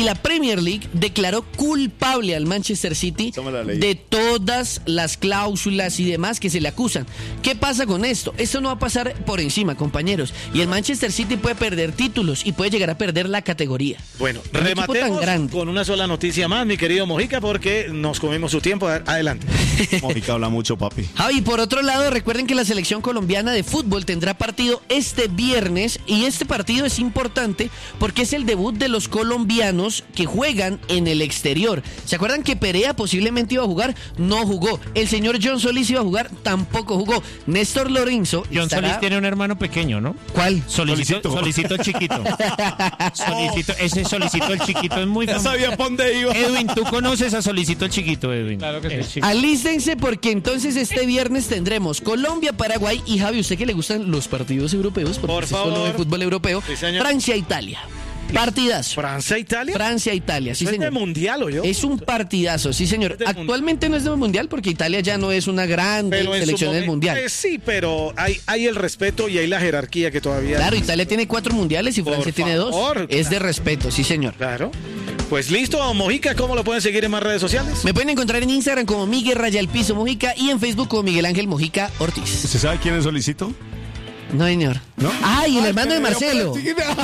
Y la Premier League declaró culpable al Manchester City de todas las cláusulas y demás que se le acusan. ¿Qué pasa con esto? Esto no va a pasar por encima, compañeros. Y el Manchester City puede perder títulos y puede llegar a perder la categoría. Bueno, Un equipo tan rematemos grande. con una sola noticia más, mi querido Mojica, porque nos comimos su tiempo. Adelante. Mojica habla mucho, papi. Javi, por otro lado, recuerden que la selección colombiana de fútbol tendrá partido este viernes y este partido es importante porque es el debut de los colombianos que juegan en el exterior. ¿Se acuerdan que Perea posiblemente iba a jugar? No jugó. El señor John Solís iba a jugar, tampoco jugó. Néstor Lorenzo John estará... Solís tiene un hermano pequeño, ¿no? ¿Cuál? Solicito el chiquito. Ese Solicito el chiquito es muy Ya famoso. sabía por dónde iba. Edwin, ¿tú conoces a Solicito el chiquito, Edwin? Claro que sí. Alístense porque entonces este viernes tendremos Colombia, Paraguay y Javi, ¿usted que le gustan los partidos europeos? Porque Por usted es solo favor. de fútbol europeo. Sí, señor. Francia, Italia. Partidazo. ¿Francia, Italia? Francia, Italia, sí, ¿No es de señor. mundial o yo? Es un partidazo, sí, señor. Es del Actualmente no es del mundial porque Italia ya no es una gran Pero en su selección del momento- mundial. sí, pero hay el respeto y hay la jerarquía que todavía... Claro, Italia tiene 4 mundiales y Por Francia tiene 2. favor. Es de respeto, sí, señor. Claro. Pues listo, Mojica, ¿cómo lo pueden seguir en más redes sociales? Me pueden encontrar en Instagram como Miguel Rayal Piso Mojica y en Facebook como Miguel Ángel Mojica Ortiz. ¿Usted sabe quién es Solicito? No, señor. ¿No? ¡Ay, el hermano de pero Marcelo!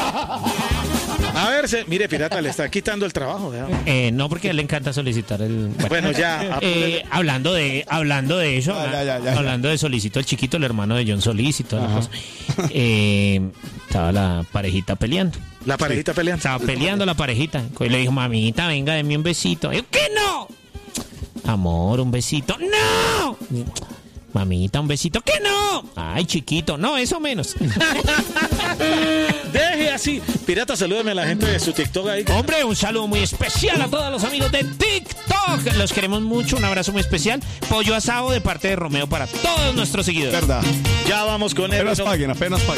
A ver, mire, pirata, le está quitando el trabajo. ¿verdad? No, porque a él le encanta solicitar el... Bueno, ya. Hablando de eso, Ya. hablando de Solicito el chiquito, el hermano de John Solís y todas las cosas, estaba la parejita peleando. La parejita peleando. Estaba peleando la parejita. Y le dijo, mamita, venga, denme un besito. Y yo, ¿qué no? Amor, un besito. ¡No! Mamita, un besito. ¿Qué no? Ay, chiquito. No, eso menos. Deje así. Pirata, salúdame a la gente de su TikTok ahí. Hombre, un saludo muy especial a todos los amigos de TikTok. Los queremos mucho. Un abrazo muy especial. Pollo asado de parte de Romeo para todos nuestros seguidores. Verdad. Ya vamos con él. Apenas paguen.